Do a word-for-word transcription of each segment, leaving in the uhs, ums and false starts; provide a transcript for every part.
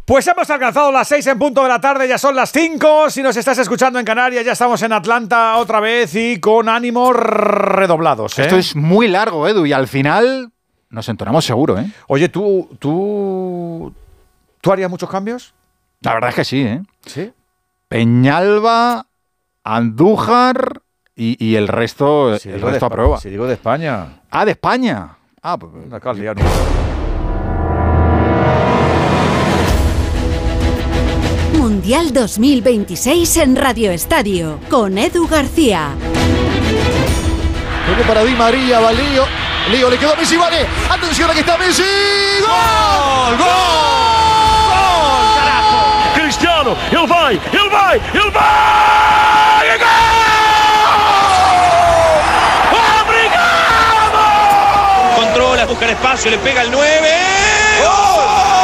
Pues hemos alcanzado las seis en punto de la tarde, ya son las cinco. Si nos estás escuchando en Canarias, ya estamos en Atlanta otra vez y con ánimos redoblados, ¿eh? Esto es muy largo, Edu, y al final nos entonamos seguro, ¿eh? Oye, ¿tú, tú, ¿tú harías muchos cambios? La verdad es que sí, ¿eh? ¿Sí? Peñalba, Andújar y, y el resto, Si el digo resto de, a prueba. Si digo de España. Ah, de España. Ah, pues... Una calidad. Mundial dos mil veintiséis en Radio Estadio, con Edu García. Toque para Di María, va Lío. Lío le quedó a Messi, vale. Atención, aquí está Messi. ¡Gol! ¡Gol! ¡Gol! ¡Carajo! Cristiano, ele vai, ele vai, ele vai! ¡Gol! ¡Obrigado! Controla, busca el espacio, le pega el nueve. ¡Gol!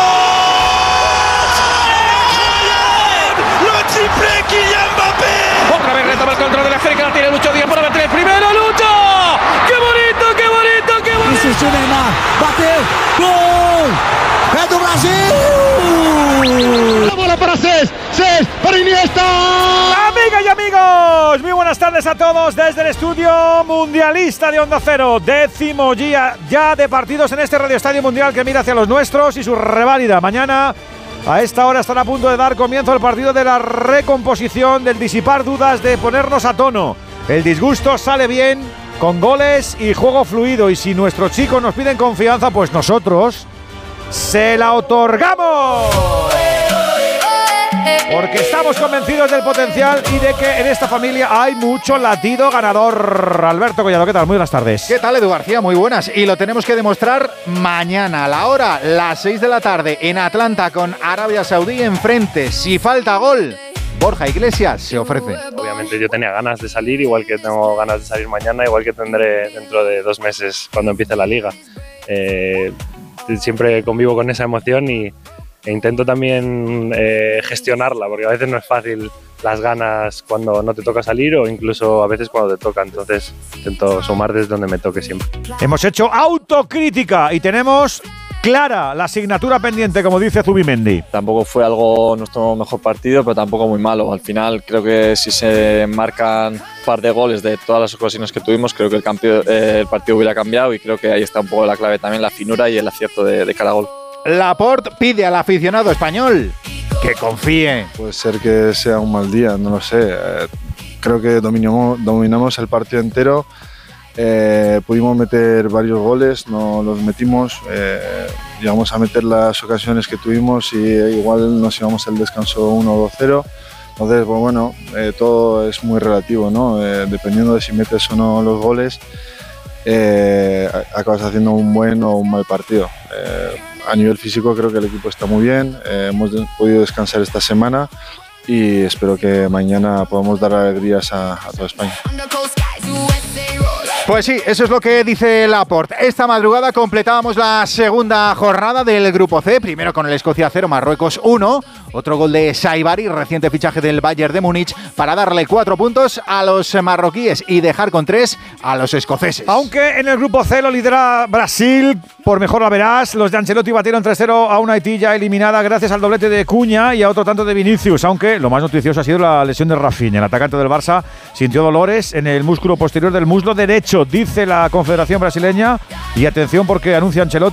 Otra vez retoma el control de la esférica, la tiene Lucho Díaz para meter el primero. ¡Lucho! ¡Qué bonito, qué bonito, qué bonito! Isso, Neymar, bateu, gol! É do Brasil! La bola para Cés, Cés para Iniesta. Amigas y amigos, muy buenas tardes a todos desde el estudio mundialista de Onda Cero. Décimo día ya de partidos en este Radio Estadio Mundial que mira hacia los nuestros y su reválida. Mañana a esta hora están a punto de dar comienzo el partido de la recomposición, del disipar dudas, de ponernos a tono. El disgusto sale bien con goles y juego fluido, y si nuestros chicos nos piden confianza, pues nosotros se la otorgamos. Porque estamos convencidos del potencial y de que en esta familia hay mucho latido ganador. Alberto Collado, ¿qué tal? Muy buenas tardes. ¿Qué tal, Edu García? Muy buenas. Y lo tenemos que demostrar mañana, a la hora, las seis de la tarde, en Atlanta, con Arabia Saudí enfrente. Si falta gol, Borja Iglesias se ofrece. Obviamente yo tenía ganas de salir, igual que tengo ganas de salir mañana, igual que tendré dentro de dos meses cuando empiece la liga. Eh, siempre convivo con esa emoción y e intento también eh, gestionarla, porque a veces no es fácil las ganas cuando no te toca salir o incluso a veces cuando te toca. Entonces intento sumar desde donde me toque siempre. Hemos hecho autocrítica y tenemos clara la asignatura pendiente, como dice Zubimendi. Tampoco fue algo nuestro mejor partido, pero tampoco muy malo. Al final creo que si se marcan un par de goles de todas las ocasiones que tuvimos, creo que el, cambio, eh, el partido hubiera cambiado, y creo que ahí está un poco la clave también, la finura y el acierto de, de cada gol. Laporte pide al aficionado español que confíe. Puede ser que sea un mal día, no lo sé. Eh, creo que dominamos, dominamos el partido entero. Eh, pudimos meter varios goles, no los metimos. Eh, llegamos a meter las ocasiones que tuvimos y igual nos íbamos al descanso uno dos cero. Entonces, pues bueno, eh, todo es muy relativo, ¿no? Eh, dependiendo de si metes o no los goles, eh, acabas haciendo un buen o un mal partido. Eh, a nivel físico creo que el equipo está muy bien, eh, hemos podido descansar esta semana y espero que mañana podamos dar alegrías a, a toda España. Pues sí, eso es lo que dice Laporte. Esta madrugada completábamos la segunda jornada del Grupo C, primero con el Escocia cero, Marruecos uno, otro gol de Saibari, reciente fichaje del Bayern de Múnich, para darle cuatro puntos a los marroquíes y dejar con tres a los escoceses. Aunque en el Grupo C lo lidera Brasil, por mejor la verás, los de Ancelotti batieron tres cero a una Haití ya eliminada gracias al doblete de Cuña y a otro tanto de Vinicius, aunque lo más noticioso ha sido la lesión de Rafinha. El atacante del Barça sintió dolores en el músculo posterior del muslo derecho, dice la Confederación Brasileña, y atención porque anuncia Ancelotti